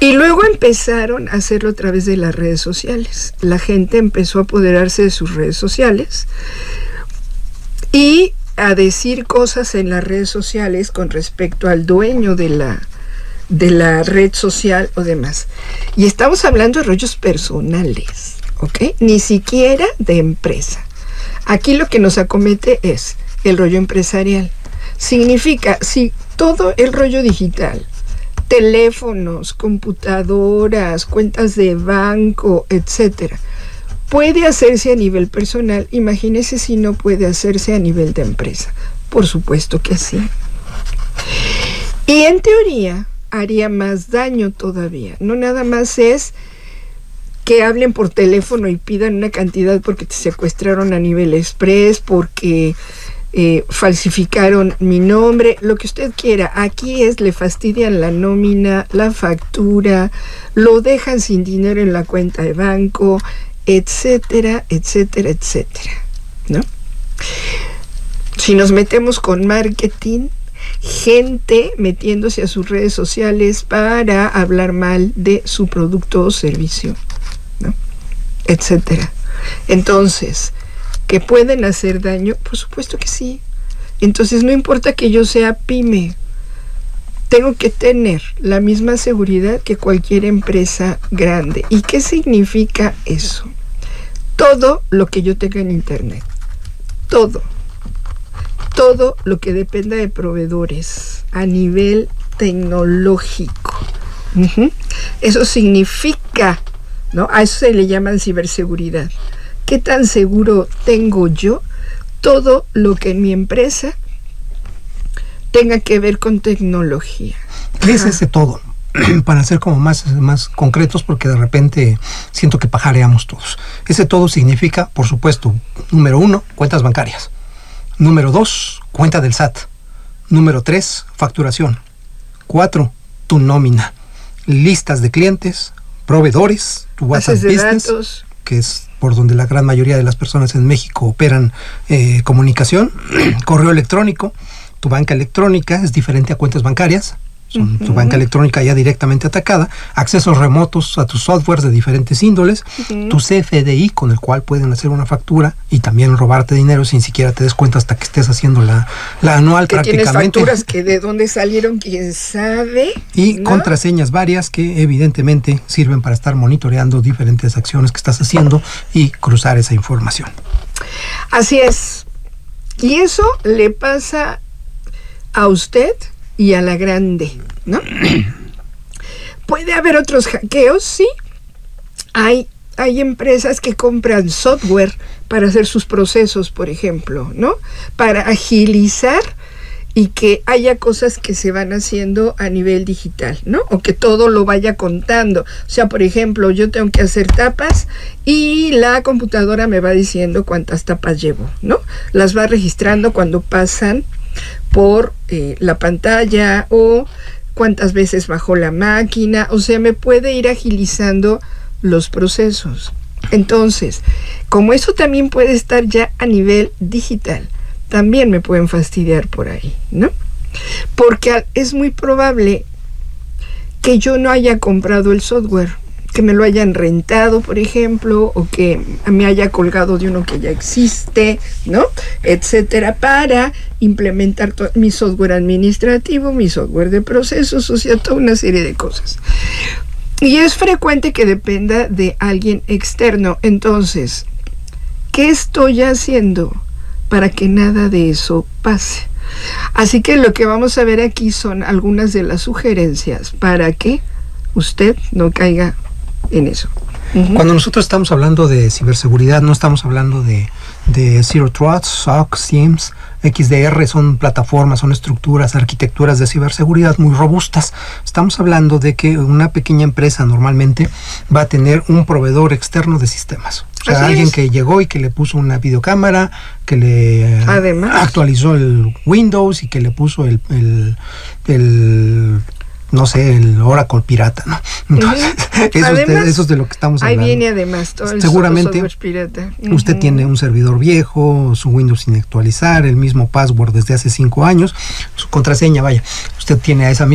Y luego empezaron a hacerlo a través de las redes sociales. La gente empezó a apoderarse de sus redes sociales y a decir cosas en las redes sociales con respecto al dueño de la red social o demás. Y estamos hablando de rollos personales, ¿ok? Ni siquiera de empresa. Aquí lo que nos acomete es el rollo empresarial. Significa, si todo el rollo digital, teléfonos, computadoras, cuentas de banco, etcétera, puede hacerse a nivel personal, imagínese si no puede hacerse a nivel de empresa. Por supuesto que sí. Y en teoría haría más daño todavía. No nada más es que hablen por teléfono y pidan una cantidad porque te secuestraron a nivel express, porque falsificaron mi nombre, lo que usted quiera. Aquí le fastidian la nómina, la factura, lo dejan sin dinero en la cuenta de banco, etcétera, etcétera, etcétera, ¿no? Si nos metemos con marketing, gente metiéndose a sus redes sociales para hablar mal de su producto o servicio, ¿no? Etcétera. Entonces, ¿que pueden hacer daño? Por supuesto que sí. Entonces, no importa que yo sea pyme, tengo que tener la misma seguridad que cualquier empresa grande. ¿Y qué significa eso? Todo lo que yo tenga en internet, todo lo que dependa de proveedores a nivel tecnológico, eso significa, ¿no? A eso se le llaman ciberseguridad. ¿Qué tan seguro tengo yo todo lo que en mi empresa tenga que ver con tecnología? ¿Qué es ese todo? Para ser como más concretos, porque de repente siento que pajareamos todos. Ese todo significa, por supuesto, número 1, cuentas bancarias. Número 2, cuenta del SAT. Número 3, facturación. 4, tu nómina. Listas de clientes, proveedores, tu WhatsApp Business, que es por donde la gran mayoría de las personas en México operan comunicación, correo electrónico, tu banca electrónica es diferente a cuentas bancarias, tu banca electrónica ya directamente atacada, accesos remotos a tus softwares de diferentes índoles, tu CFDI con el cual pueden hacer una factura y también robarte dinero sin siquiera te des cuenta hasta que estés haciendo la anual que prácticamente. Tienes facturas que de dónde salieron, quién sabe. Y ¿no? Contraseñas varias que evidentemente sirven para estar monitoreando diferentes acciones que estás haciendo y cruzar esa información. Así es. Y eso le pasa a usted y a la grande, ¿no? Puede haber otros hackeos, sí. Hay empresas que compran software para hacer sus procesos, por ejemplo, ¿no? Para agilizar y que haya cosas que se van haciendo a nivel digital, ¿no? O que todo lo vaya contando. O sea, por ejemplo, yo tengo que hacer tapas y la computadora me va diciendo cuántas tapas llevo, ¿no? Las va registrando cuando pasan por la pantalla o cuántas veces bajó la máquina. O sea, me puede ir agilizando los procesos. Entonces, como eso también puede estar ya a nivel digital, también me pueden fastidiar por ahí, ¿no? Porque es muy probable que yo no haya comprado el software, que me lo hayan rentado, por ejemplo, o que me haya colgado de uno que ya existe, ¿no? Etcétera, para implementar mi software administrativo, mi software de procesos, o sea, toda una serie de cosas. Y es frecuente que dependa de alguien externo. Entonces, ¿qué estoy haciendo para que nada de eso pase? Así que lo que vamos a ver aquí son algunas de las sugerencias para que usted no caiga en eso. Cuando nosotros estamos hablando de ciberseguridad, no estamos hablando de Zero Trust, SOC, SIEMs, XDR, son plataformas, son estructuras, arquitecturas de ciberseguridad muy robustas. Estamos hablando de que una pequeña empresa normalmente va a tener un proveedor externo de sistemas. O sea, alguien que llegó y que le puso una videocámara, que le actualizó el Windows y que le puso el no sé, el Oracle pirata, ¿no? Entonces, eso es de lo que estamos hablando. Ahí viene además todo el seguramente software pirata. Usted tiene un servidor viejo, su Windows sin actualizar, el mismo password desde hace 5 años, su contraseña, vaya, usted tiene a esa misma